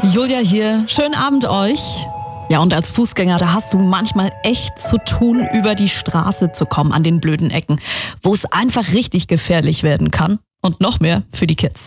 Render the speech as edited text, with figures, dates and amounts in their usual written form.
Julia hier. Schönen Abend euch. Ja, und als Fußgänger, da hast du manchmal echt zu tun, über die Straße zu kommen an den blöden Ecken, wo es einfach richtig gefährlich werden kann. Und noch mehr für die Kids.